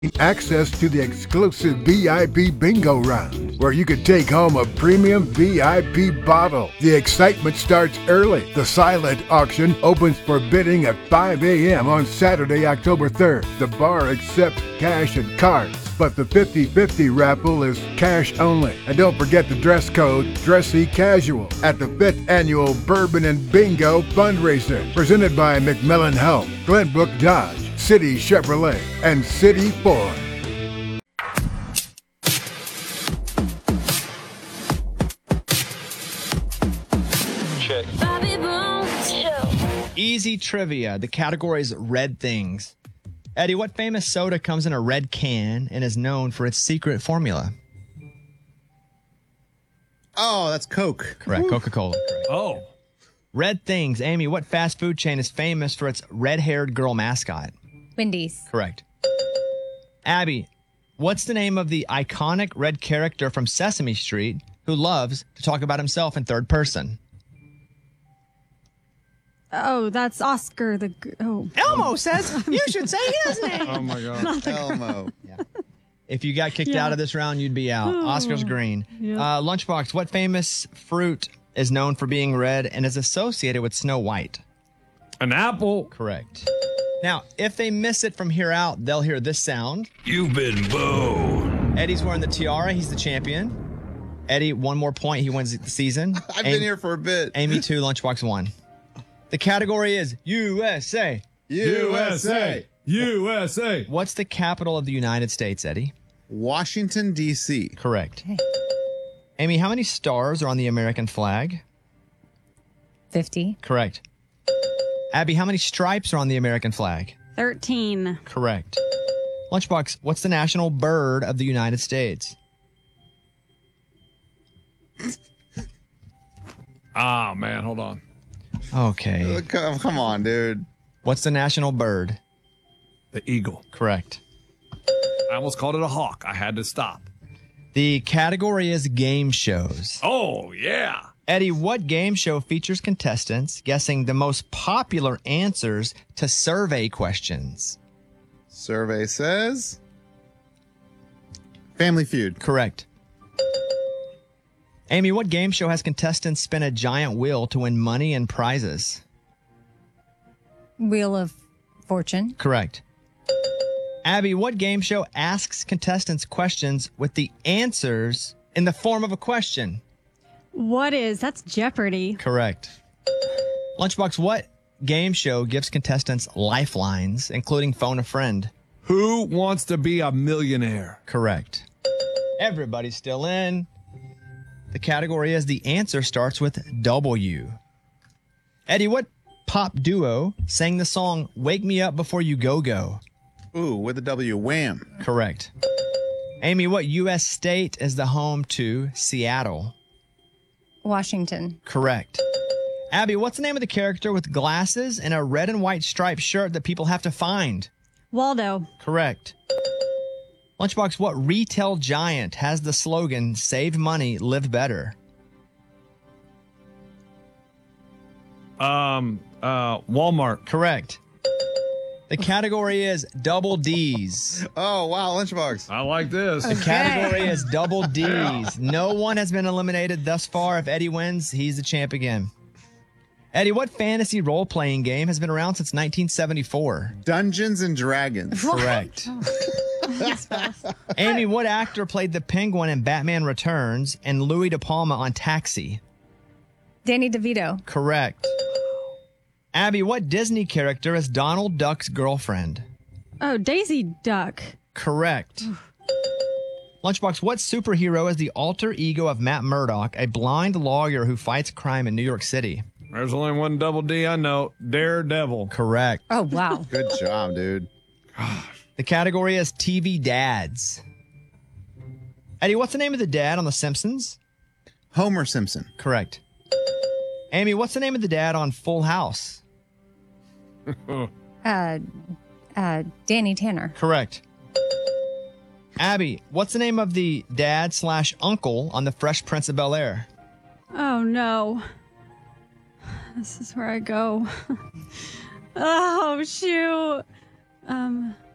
access to the exclusive VIP bingo round, where you could take home a premium VIP bottle. The excitement starts early. The silent auction opens for bidding at 5 a.m. on Saturday, October 3rd. The bar accepts cash and cards, but the 50-50 raffle is cash only. And don't forget the dress code, dressy casual, at the 5th Annual Bourbon and Bingo Fundraiser, presented by McMillan Health, Glenbrook Dodge, City Chevrolet, and City Ford. Check. Easy trivia. The category is red things. Eddie, what famous soda comes in a red can and is known for its secret formula? Oh, that's Coke. Correct. Coca-Cola. Correct. Oh. Red things. Amy, what fast food chain is famous for its red-haired girl mascot? Wendy's. Correct. Abby, what's the name of the iconic red character from Sesame Street who loves to talk about himself in third person? Oh, that's Oscar Elmo says you should say his name. Oh, my God. Elmo. If you got kicked out of this round, you'd be out. Oscar's green. Yeah. Lunchbox, what famous fruit is known for being red and is associated with Snow White? An apple. Correct. Now, if they miss it from here out, they'll hear this sound. You've been booed. Eddie's wearing the tiara. He's the champion. Eddie, one more point. He wins the season. I've been here for a bit. Amy, 2. Lunchbox, 1. The category is USA. USA. USA. What's the capital of the United States, Eddie? Washington, D.C. Correct. Amy, how many stars are on the American flag? 50. Correct. Abby, how many stripes are on the American flag? 13. Correct. Lunchbox, what's the national bird of the United States? Ah, man, hold on. Okay. Come on, dude. What's the national bird? The eagle. Correct. I almost called it a hawk. I had to stop. The category is game shows. Oh, yeah. Eddie, what game show features contestants guessing the most popular answers to survey questions? Survey says Family Feud. Correct. Amy, what game show has contestants spin a giant wheel to win money and prizes? Wheel of Fortune. Correct. Abby, what game show asks contestants questions with the answers in the form of a question? That's Jeopardy. Correct. Lunchbox, what game show gives contestants lifelines, including phone a friend? Who wants to be a millionaire? Correct. Everybody's still in. The category is the answer starts with W. Eddie, what pop duo sang the song Wake Me Up Before You Go Go? Ooh, with a W. Wham. Correct. Amy, what U.S. state is the home to Seattle? Washington. Correct. Abby, what's the name of the character with glasses and a red and white striped shirt that people have to find? Waldo. Correct. Lunchbox, what retail giant has the slogan, save money, live better? Walmart. Correct. The category is double D's. Oh, wow, Lunchbox. I like this. The category is double D's. No one has been eliminated thus far. If Eddie wins, he's the champ again. Eddie, what fantasy role-playing game has been around since 1974? Dungeons and Dragons. Correct. Amy, what actor played the Penguin in Batman Returns and Louis De Palma on Taxi? Danny DeVito. Correct. Abby, what Disney character is Donald Duck's girlfriend? Oh, Daisy Duck. Correct. Lunchbox, what superhero is the alter ego of Matt Murdock, a blind lawyer who fights crime in New York City? There's only one double D I know. Daredevil. Correct. Oh, wow. Good job, dude. The category is TV dads. Eddie, what's the name of the dad on The Simpsons? Homer Simpson. Correct. Amy, what's the name of the dad on Full House? Danny Tanner. Correct. Abby, what's the name of the dad / uncle on The Fresh Prince of Bel-Air? Oh, no. This is where I go. Oh, shoot.